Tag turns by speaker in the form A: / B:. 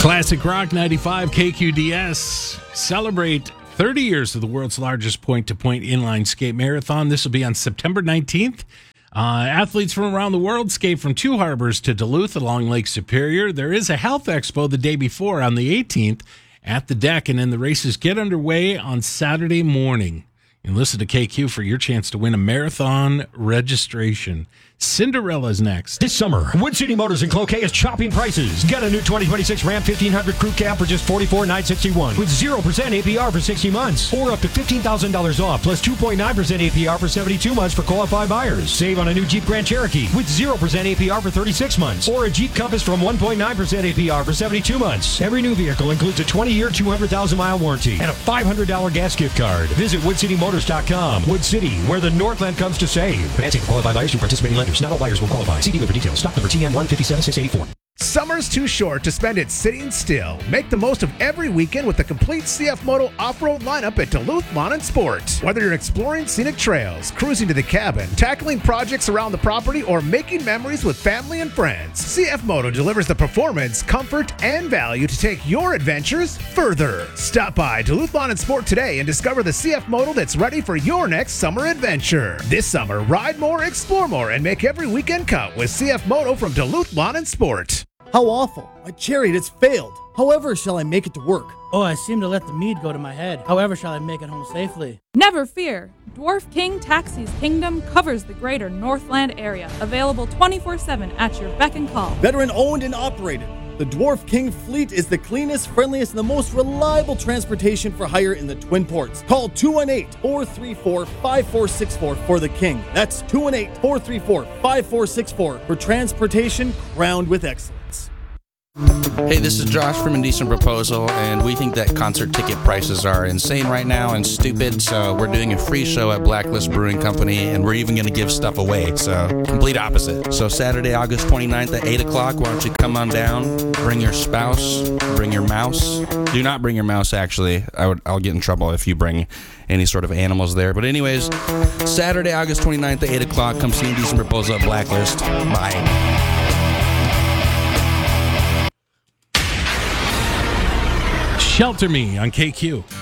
A: Classic Rock 95 KQDS celebrate 30 years of the world's largest point-to-point inline skate marathon. This will be on September 19th. Athletes from around the world skate from Two Harbors to Duluth along Lake Superior. There is a health expo the day before on the 18th at the deck, and then the races get underway on Saturday morning. And listen to KQ for your chance to win a marathon registration. Cinderella's next.
B: This summer, Wood City Motors in Cloquet is chopping prices. Get a new 2026 Ram 1500 Crew Cab for just $44,961 with 0% APR for 60 months or up to $15,000 off plus 2.9% APR for 72 months for qualified buyers. Save on a new Jeep Grand Cherokee with 0% APR for 36 months or a Jeep Compass from 1.9% APR for 72 months. Every new vehicle includes a 20-year, 200,000-mile warranty and a $500 gas gift card. Visit WoodCityMotors.com. Wood City, where the Northland comes to save. Financing for qualified buyers through participating lenders. Not all buyers will qualify. See dealer for details. Stock number TN157684.
C: Summer's too short to spend it sitting still. Make the most of every weekend with the complete CF Moto off-road lineup at Duluth Lawn and Sport. Whether you're exploring scenic trails, cruising to the cabin, tackling projects around the property, or making memories with family and friends, CF Moto delivers the performance, comfort, and value to take your adventures further. Stop by Duluth Lawn and Sport today and discover the CF Moto that's ready for your next summer adventure. This summer, ride more, explore more, and make every weekend count with CF Moto from Duluth Lawn and Sport.
D: How awful. My chariot has failed. However shall I make it to work?
E: Oh, I seem to let the mead go to my head. However shall I make it home safely?
F: Never fear. Dwarf King Taxi's Kingdom covers the greater Northland area. Available 24/7 at your beck and call.
D: Veteran owned and operated. The Dwarf King fleet is the cleanest, friendliest, and the most reliable transportation for hire in the Twin Ports. Call 218-434-5464 for the King. That's 218-434-5464 for transportation crowned with excellence.
G: Hey, this is Josh from Indecent Proposal, and we think that concert ticket prices are insane right now and stupid, so we're doing a free show at Blacklist Brewing Company, and we're even going to give stuff away, so complete opposite. So Saturday, August 29th at 8 o'clock, why don't you come on down, bring your spouse, bring your mouse. Do not bring your mouse, actually. I'll get in trouble if you bring any sort of animals there. But anyways, Saturday, August 29th at 8 o'clock, come see Indecent Proposal at Blacklist. Bye.
A: Shelter Me on KQ.